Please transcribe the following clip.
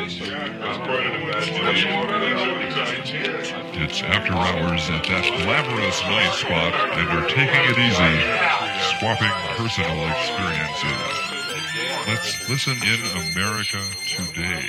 It's After Hours at that glamorous night spot, and we're taking it easy, swapping personal experiences. Let's listen in America today.